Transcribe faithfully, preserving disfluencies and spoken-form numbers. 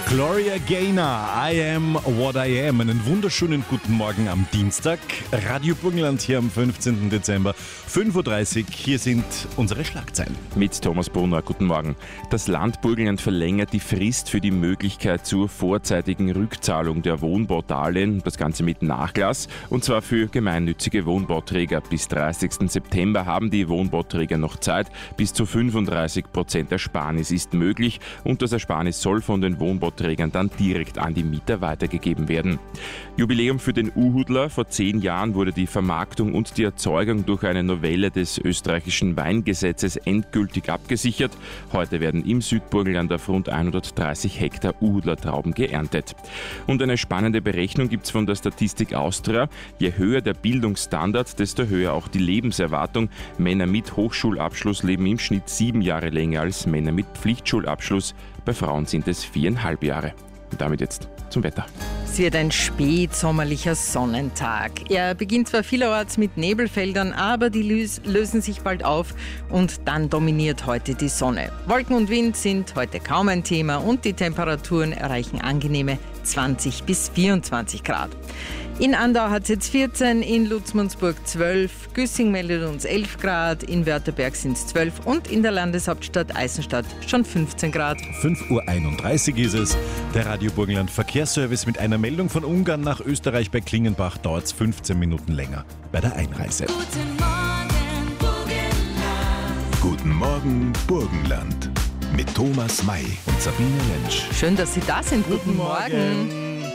Gloria Gaynor, I am what I am. Einen wunderschönen guten Morgen am Dienstag. Radio Burgenland hier am fünfzehnten Dezember, fünf Uhr dreißig. Hier sind unsere Schlagzeilen. Mit Thomas Brunner, guten Morgen. Das Land Burgenland verlängert die Frist für die Möglichkeit zur vorzeitigen Rückzahlung der Wohnbaudarlehen, das Ganze mit Nachlass, und zwar für gemeinnützige Wohnbauträger. Bis dreißigsten September haben die Wohnbauträger noch Zeit. Bis zu fünfunddreißig Prozent Ersparnis ist möglich und das Ersparnis soll von den Wohnbauträgern dann direkt an die Mieter weitergegeben werden. Jubiläum für den Uhudler. Vor zehn Jahren wurde die Vermarktung und die Erzeugung durch eine Novelle des österreichischen Weingesetzes endgültig abgesichert. Heute werden im Südburgenland auf rund hundertdreißig Hektar Uhudler-Trauben geerntet. Und eine spannende Berechnung gibt es von der Statistik Austria. Je höher der Bildungsstandard, desto höher auch die Lebenserwartung. Männer mit Hochschulabschluss leben im Schnitt sieben Jahre länger als Männer mit Pflichtschulabschluss. Bei Frauen sind es viereinhalb Jahre. Und damit jetzt zum Wetter. Es wird ein spätsommerlicher Sonnentag. Er beginnt zwar vielerorts mit Nebelfeldern, aber die lös- lösen sich bald auf und dann dominiert heute die Sonne. Wolken und Wind sind heute kaum ein Thema und die Temperaturen erreichen angenehme zwanzig bis vierundzwanzig Grad. In Andau hat es jetzt vierzehn, in Lutzmundsburg zwölf, Güssing meldet uns elf Grad, in Wörtherberg sind es zwölf und in der Landeshauptstadt Eisenstadt schon fünfzehn Grad. fünf Uhr einunddreißig ist es. Der Radio Burgenland Verkehrsservice mit einer Meldung von Ungarn nach Österreich. Bei Klingenbach dauert es fünfzehn Minuten länger bei der Einreise. Guten Morgen, Burgenland. Guten Morgen, Burgenland. Mit Thomas May und Sabine Lentsch. Schön, dass Sie da sind. Guten, Guten Morgen. Morgen.